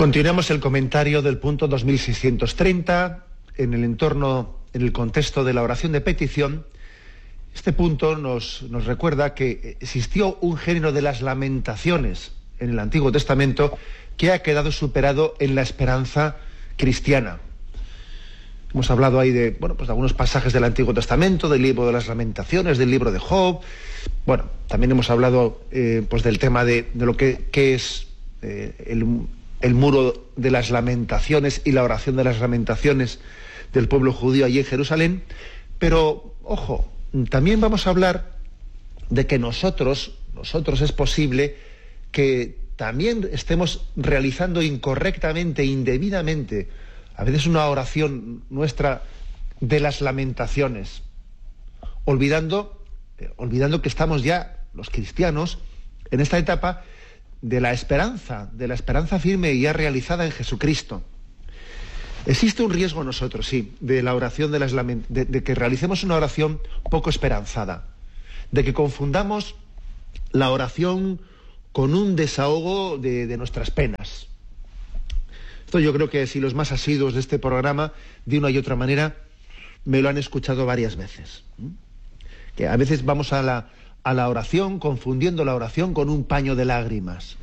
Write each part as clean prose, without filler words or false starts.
Continuamos el comentario del punto 2630 en el contexto de la oración de petición. Este punto nos recuerda que existió un género de las lamentaciones en el Antiguo Testamento que ha quedado superado en la esperanza cristiana. Hemos hablado ahí de algunos pasajes del Antiguo Testamento, del libro de las Lamentaciones, del libro de Job. Bueno, también hemos hablado del tema de lo que es el muro de las lamentaciones y la oración de las lamentaciones del pueblo judío allí en Jerusalén. Pero, ojo, también vamos a hablar de que nosotros es posible que también estemos realizando incorrectamente, indebidamente, a veces una oración nuestra de las lamentaciones, olvidando que estamos ya, los cristianos, en esta etapa de la esperanza firme y ya realizada en Jesucristo. Existe un riesgo en nosotros, sí, de la oración de que realicemos una oración poco esperanzada, de que confundamos la oración con un desahogo de nuestras penas. Esto yo creo que si los más asiduos de este programa, de una y otra manera, me lo han escuchado varias veces. Que a veces vamos a la oración confundiendo la oración con un paño de lágrimas.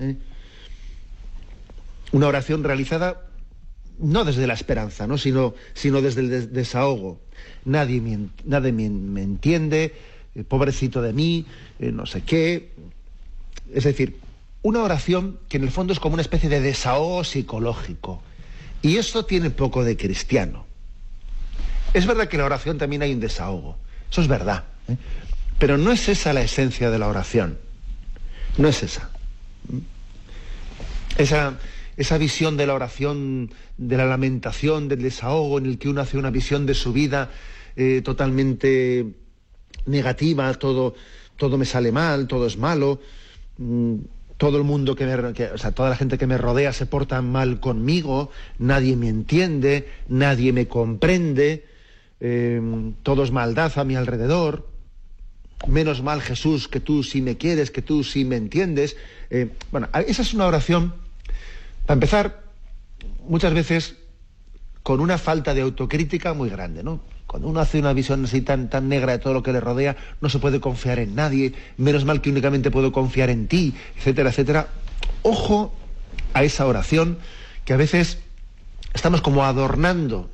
Una oración realizada no desde la esperanza, ¿no? sino desde el desahogo. Nadie me entiende, pobrecito de mí, no sé qué. Es decir, una oración que en el fondo es como una especie de desahogo psicológico. Y esto tiene poco de cristiano. Es verdad que en la oración también hay un desahogo. Eso es verdad. Pero no es esa la esencia de la oración. No es esa. Esa visión de la oración, de la lamentación, del desahogo, en el que uno hace una visión de su vida totalmente negativa, todo me sale mal, todo es malo, todo el mundo toda la gente que me rodea se porta mal conmigo, nadie me entiende, nadie me comprende, todo es maldad a mi alrededor. Menos mal, Jesús, que tú sí me quieres, que tú sí me entiendes. Esa es una oración, para empezar, muchas veces con una falta de autocrítica muy grande, ¿no? Cuando uno hace una visión así tan negra de todo lo que le rodea, no se puede confiar en nadie, menos mal que únicamente puedo confiar en ti, etcétera, etcétera. Ojo a esa oración que a veces estamos como adornando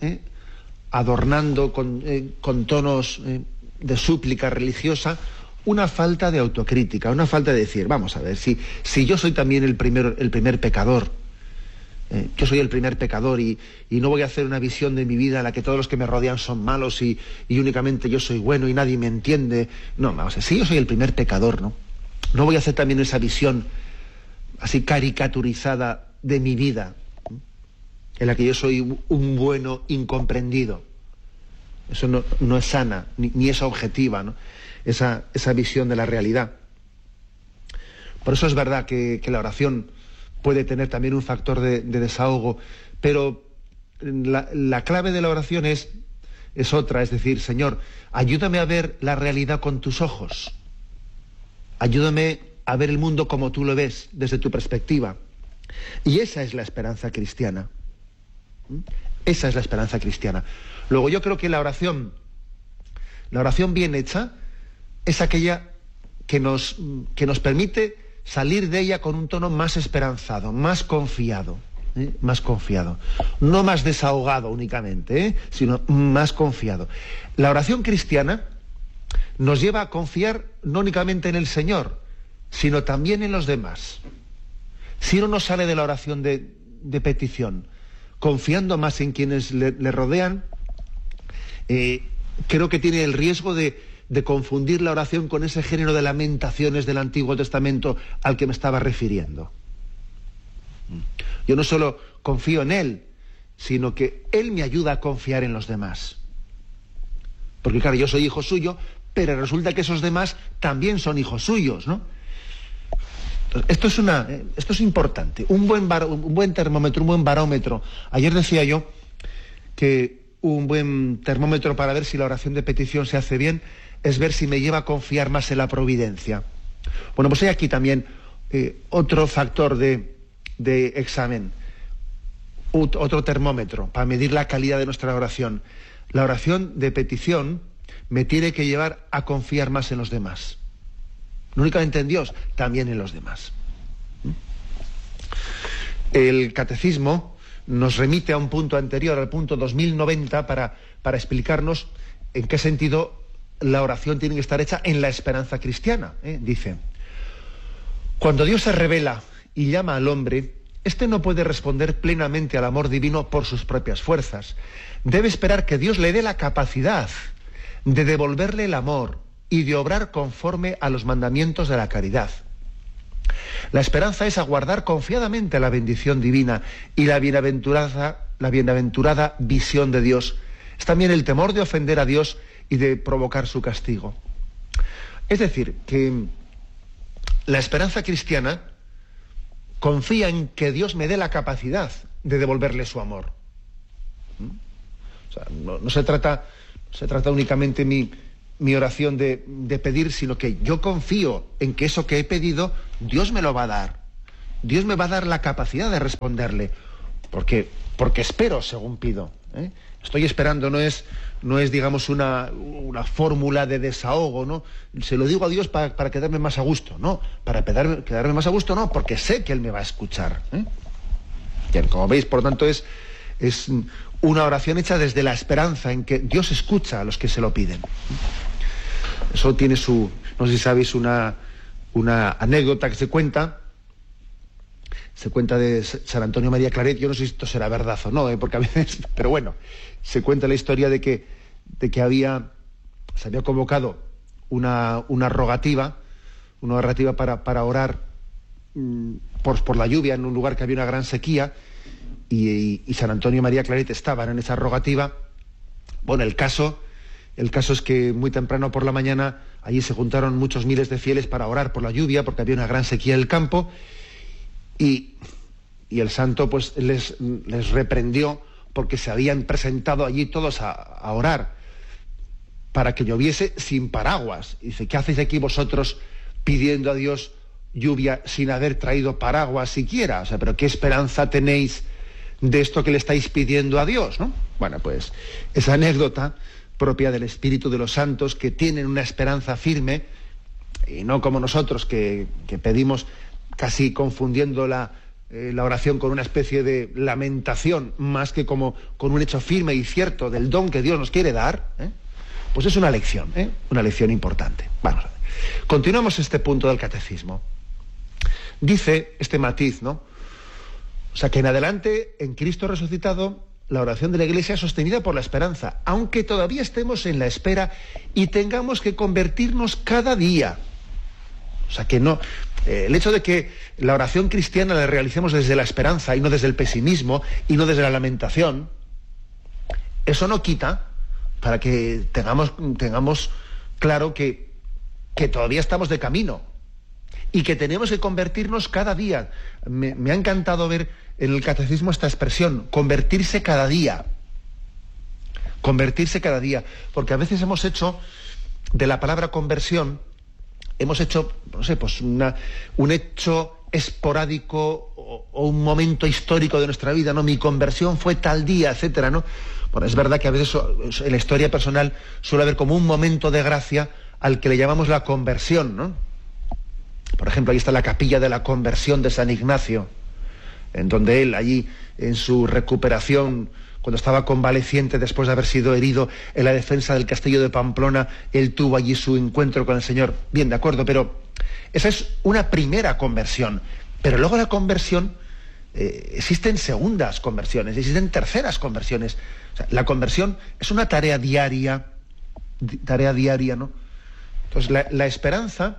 con tonos de súplica religiosa, una falta de autocrítica, una falta de decir, vamos a ver, si yo soy también el primer pecador, yo soy el primer pecador y no voy a hacer una visión de mi vida en la que todos los que me rodean son malos y únicamente yo soy bueno y nadie me entiende. No, vamos a ver, si yo soy el primer pecador, ¿no? No voy a hacer también esa visión así caricaturizada de mi vida, en la que yo soy un bueno incomprendido. Eso no es sana, ni es objetiva, ¿no? Esa visión de la realidad. Por eso es verdad que la oración puede tener también un factor de desahogo, pero la clave de la oración es otra, es decir, Señor, ayúdame a ver la realidad con tus ojos, ayúdame a ver el mundo como tú lo ves, desde tu perspectiva. Y esa es la esperanza cristiana. Esa es la esperanza cristiana. Luego yo creo que la oración bien hecha es aquella que nos permite salir de ella con un tono más esperanzado, más confiado, más confiado. No más desahogado únicamente, sino más confiado. La oración cristiana nos lleva a confiar no únicamente en el Señor, sino también en los demás. Si uno no sale de la oración de petición confiando más en quienes le rodean, creo que tiene el riesgo de confundir la oración con ese género de lamentaciones del Antiguo Testamento al que me estaba refiriendo. Yo no solo confío en Él, sino que Él me ayuda a confiar en los demás. Porque claro, yo soy hijo suyo, pero resulta que esos demás también son hijos suyos, ¿no? Esto es importante. Un buen termómetro, un buen barómetro. Ayer decía yo que un buen termómetro para ver si la oración de petición se hace bien es ver si me lleva a confiar más en la providencia. Bueno, pues hay aquí también otro factor de examen. otro termómetro para medir la calidad de nuestra oración. La oración de petición me tiene que llevar a confiar más en los demás. No únicamente en Dios, también en los demás. El catecismo nos remite a un punto anterior, al punto 2090, para explicarnos en qué sentido la oración tiene que estar hecha en la esperanza cristiana. Dice: cuando Dios se revela y llama al hombre, éste no puede responder plenamente al amor divino por sus propias fuerzas. Debe esperar que Dios le dé la capacidad de devolverle el amor y de obrar conforme a los mandamientos de la caridad. La esperanza es aguardar confiadamente la bendición divina y la bienaventurada visión de Dios. Es también el temor de ofender a Dios y de provocar su castigo. Es decir, que la esperanza cristiana confía en que Dios me dé la capacidad de devolverle su amor. O sea, no se trata únicamente mi oración de pedir, sino que yo confío en que eso que he pedido, Dios me lo va a dar. Dios me va a dar la capacidad de responderle, porque espero según pido. Estoy esperando, no es digamos una fórmula de desahogo, ¿no? Se lo digo a Dios para quedarme más a gusto, no, para quedarme más a gusto, no, porque sé que Él me va a escuchar. Bien, como veis, por tanto, es una oración hecha desde la esperanza en que Dios escucha a los que se lo piden. Eso tiene no sé si sabéis, una anécdota que se cuenta de San Antonio María Claret. Yo no sé si esto será verdad o no, porque a veces, pero bueno, se cuenta la historia de que se había convocado una rogativa para orar por la lluvia en un lugar que había una gran sequía, y San Antonio María Claret estaban en esa rogativa. Bueno, el caso es que muy temprano por la mañana allí se juntaron muchos miles de fieles para orar por la lluvia, porque había una gran sequía en el campo, y el santo pues les reprendió porque se habían presentado allí todos a orar para que lloviese sin paraguas. Y dice: ¿qué hacéis aquí vosotros pidiendo a Dios lluvia sin haber traído paraguas siquiera? O sea, ¿pero qué esperanza tenéis de esto que le estáis pidiendo a Dios, ¿no? Bueno, pues esa anécdota propia del espíritu de los santos, que tienen una esperanza firme, y no como nosotros que pedimos casi confundiendo la oración con una especie de lamentación, más que como con un hecho firme y cierto del don que Dios nos quiere dar. Pues es una lección importante. Vamos a ver. Continuamos este punto del catecismo. Dice este matiz, ¿no? O sea, que en adelante, en Cristo resucitado, la oración de la Iglesia es sostenida por la esperanza, aunque todavía estemos en la espera y tengamos que convertirnos cada día. O sea, que no... el hecho de que la oración cristiana la realicemos desde la esperanza y no desde el pesimismo y no desde la lamentación, eso no quita para que tengamos claro que todavía estamos de camino y que tenemos que convertirnos cada día. Me ha encantado ver en el catecismo esta expresión: convertirse cada día. Convertirse cada día. Porque a veces hemos hecho de la palabra conversión, hemos hecho, no sé, pues un hecho esporádico o un momento histórico de nuestra vida, ¿no? Mi conversión fue tal día, etcétera, ¿no? Bueno, es verdad que a veces en la historia personal suele haber como un momento de gracia al que le llamamos la conversión, ¿no? Por ejemplo, ahí está la capilla de la conversión de San Ignacio, en donde él, allí en su recuperación, cuando estaba convaleciente después de haber sido herido en la defensa del castillo de Pamplona, él tuvo allí su encuentro con el Señor. Bien, de acuerdo, pero esa es una primera conversión. Pero luego la conversión, existen segundas conversiones, existen terceras conversiones. O sea, la conversión es una tarea diaria, ¿no? Entonces, la esperanza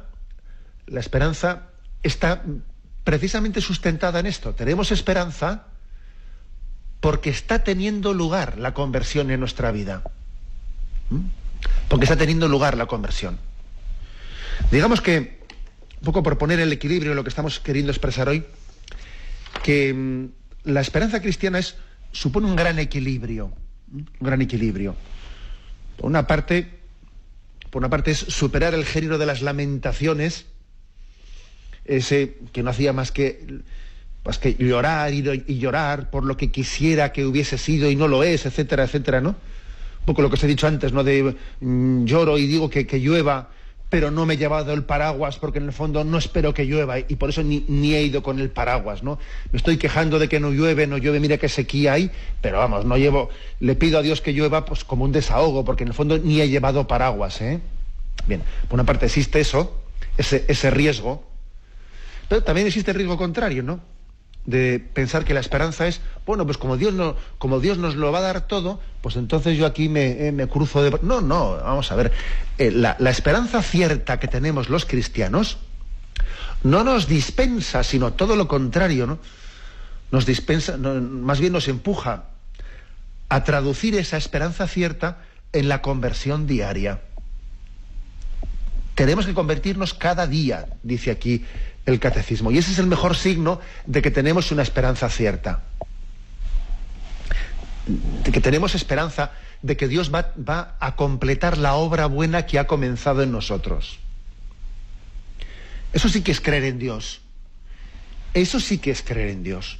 está precisamente sustentada en esto. Tenemos esperanza porque está teniendo lugar la conversión en nuestra vida. Porque está teniendo lugar la conversión. Digamos que, un poco por poner el equilibrio en lo que estamos queriendo expresar hoy, que la esperanza cristiana supone un gran equilibrio. Un gran equilibrio. Por una parte es superar el género de las lamentaciones, ese que no hacía más que pues que llorar y llorar por lo que quisiera que hubiese sido y no lo es, etcétera, etcétera, ¿no? Un poco lo que os he dicho antes, ¿no? De lloro y digo que llueva, pero no me he llevado el paraguas porque en el fondo no espero que llueva y por eso ni he ido con el paraguas, ¿no? Me estoy quejando de que no llueve, mira qué sequía hay, pero vamos, le pido a Dios que llueva pues como un desahogo, porque en el fondo ni he llevado paraguas, ¿eh? Bien, por una parte existe eso, ese riesgo, pero también existe el riesgo contrario, ¿no? De pensar que la esperanza es, bueno, pues como Dios nos lo va a dar todo, pues entonces yo aquí me cruzo de... No, vamos a ver. La esperanza cierta que tenemos los cristianos no nos dispensa, sino todo lo contrario, ¿no? Nos dispensa, más bien nos empuja a traducir esa esperanza cierta en la conversión diaria. Tenemos que convertirnos cada día, dice aquí el catecismo, y ese es el mejor signo de que tenemos una esperanza cierta, de que tenemos esperanza de que Dios va a completar la obra buena que ha comenzado en nosotros. Eso sí que es creer en Dios. Eso sí que es creer en Dios.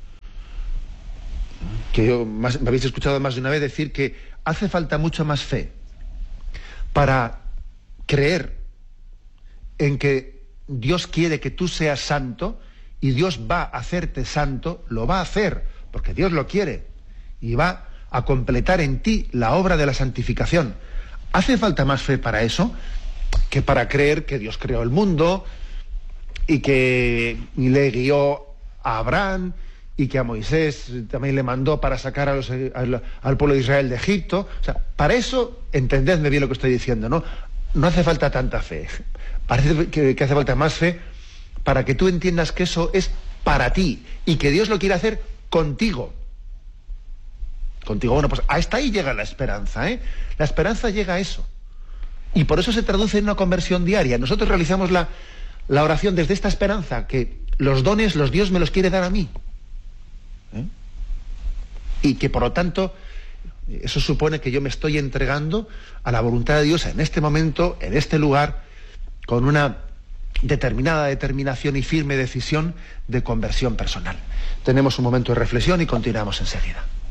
Me habéis escuchado más de una vez decir que hace falta mucha más fe para creer en que Dios quiere que tú seas santo y Dios va a hacerte santo, lo va a hacer, porque Dios lo quiere, y va a completar en ti la obra de la santificación. ¿Hace falta más fe para eso que para creer que Dios creó el mundo y que le guió a Abraham y que a Moisés también le mandó para sacar al pueblo de Israel de Egipto? O sea, para eso, entendedme bien lo que estoy diciendo, ¿no? No hace falta tanta fe. Parece que hace falta más fe para que tú entiendas que eso es para ti y que Dios lo quiere hacer contigo. Bueno, pues hasta ahí llega la esperanza, ¿eh? La esperanza llega a eso. Y por eso se traduce en una conversión diaria. Nosotros realizamos la oración desde esta esperanza, que los dones, Dios me los quiere dar a mí. ¿Eh? Y que por lo tanto, eso supone que yo me estoy entregando a la voluntad de Dios en este momento, en este lugar, con una determinada determinación y firme decisión de conversión personal. Tenemos un momento de reflexión y continuamos enseguida.